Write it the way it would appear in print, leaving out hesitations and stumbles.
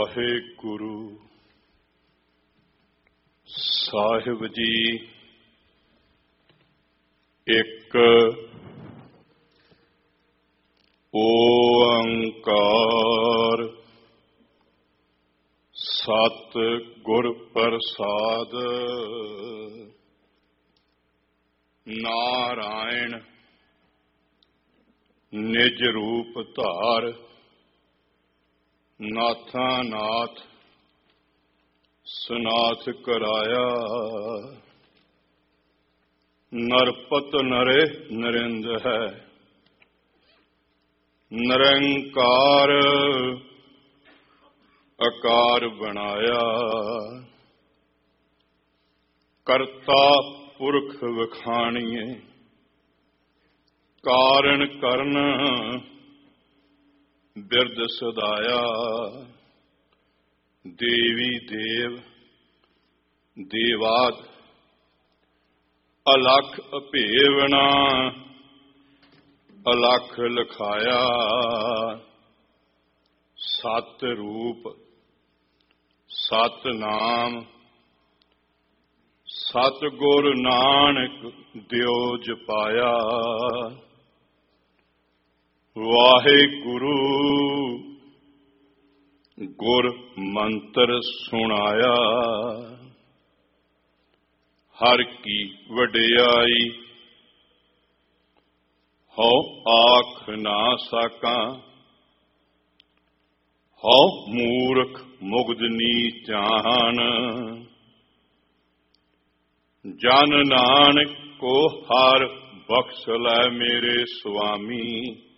ਵਾਹਿਗੁਰੂ ਸਾਹਿਬ ਜੀ ਇੱਕ ਓੰਕਾਰ ਸਤਿ ਗੁਰ ਪ੍ਰਸਾਦ। ਨਾਰਾਇਣ ਨਿਜ ਰੂਪ ਧਾਰ, ਨਾਥਾਂ ਨਾਥ ਸਨਾਥ ਕਰਾਇਆ। ਨਰਪਤ ਨਰੇ ਨਰਿੰਦ ਹੈ, ਨਿਰੰਕਾਰ ਆਕਾਰ ਬਣਾਇਆ। ਕਰਤਾ ਪੁਰਖ ਵਖਾਣੀਏ, ਕਾਰਨ ਕਰਨ ਬਿਰਦ ਸਦਾਇਆ। ਦੇਵੀ ਦੇਵ ਦੇਵਾਦ ਅਲਖ ਅਭੇਵਨਾ, ਅਲਖ ਲਖਾਇਆ। ਸਤ ਰੂਪ ਸਤ ਨਾਮ, ਸਤ ਗੁਰ ਨਾਨਕ ਦਿਓ ਜਪਾਇਆ। ਵਾਹਿਗੁਰੂ ਗੁਰ ਮੰਤਰ ਸੁਣਾਇਆ। ਹਰ ਕੀ ਵਡਿਆਈ ਹਉ ਆਖ ਨਾ ਸਕਾਂ, ਹਉ ਮੂਰਖ ਮੁਗਧ ਨੀਚਾਨ। ਜਨ ਨਾਨਕ ਕੋ ਹਰ ਬਖਸ਼ ਲੈ ਮੇਰੇ ਸੁਆਮੀ,